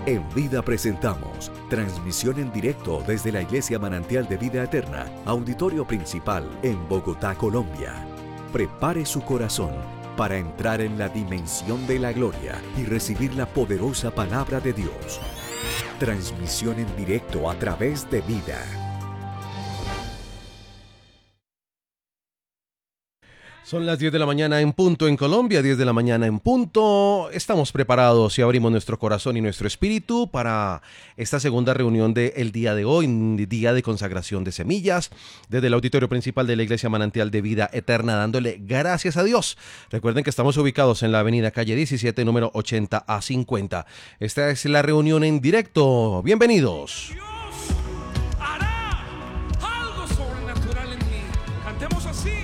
En Vida presentamos transmisión en directo desde la Iglesia Manantial de Vida Eterna, auditorio principal en Bogotá, Colombia. Prepare su corazón para entrar en la dimensión de la gloria y recibir la poderosa palabra de Dios. Transmisión en directo a través de Vida. Son las 10 de la mañana en punto en Colombia, 10 de la mañana en punto. Estamos preparados y abrimos nuestro corazón y nuestro espíritu para esta segunda reunión del día de hoy, día de consagración de semillas, desde el auditorio principal de la Iglesia Manantial de Vida Eterna, dándole gracias a Dios. Recuerden que estamos ubicados en la avenida Calle 17, número 80 a 50. Esta es la reunión en directo. Bienvenidos.